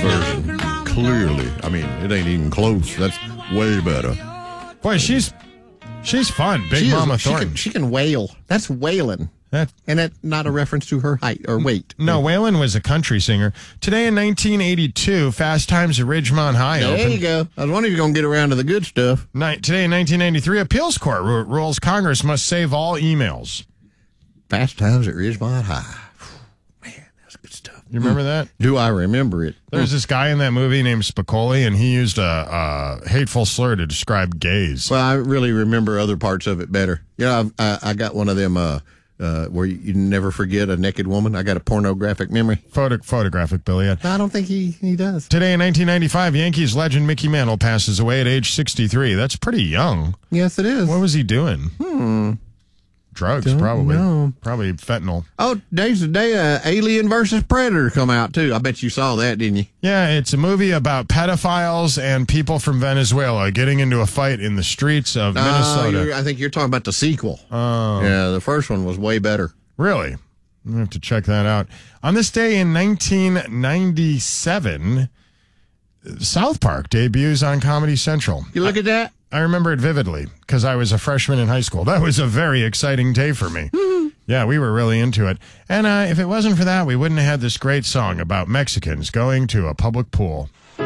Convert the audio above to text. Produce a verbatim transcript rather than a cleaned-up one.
version. Clearly. I mean, it ain't even close. That's way better. Boy, she's she's fun. Big She is- Mama she Thornton. can, she can wail. That's wailing. That, And that's not a reference to her height or weight. no, Waylon was a country singer. Today in nineteen eighty-two, Fast Times at Ridgemont High There opened. you go. I was wondering if you're going to get around to the good stuff. Ni- today in nineteen ninety-three, appeals court ru- rules Congress must save all emails. Fast Times at Ridgemont High. Man, that's good stuff. You remember that? Do I remember it? There's this guy in that movie named Spicoli, and he used a, a hateful slur to describe gays. Well, I really remember other parts of it better. You know, I've, I, I got one of them uh, uh, where you, you never forget a naked woman. I got a pornographic memory. Photo- photographic Billy. I don't think he, he does. Today in nineteen ninety-five, Yankees legend Mickey Mantle passes away at age sixty-three. That's pretty young. Yes, it is. What was he doing? Hmm. Drugs, Don't probably. know. Probably fentanyl. Oh, today's the day uh, Alien versus Predator come out, too. I bet you saw that, didn't you? Yeah, it's a movie about pedophiles and people from Venezuela getting into a fight in the streets of Uh, Minnesota. you're- I think you're talking about the sequel. Oh, Yeah, the first one was way better. really? I have to check that out. On this day in nineteen ninety-seven, South Park debuts on Comedy Central. You look at that? I remember it vividly because I was a freshman in high school. That was a very exciting day for me. Yeah, we were really into it. And uh, if it wasn't for that, we wouldn't have had this great song about Mexicans going to a public pool.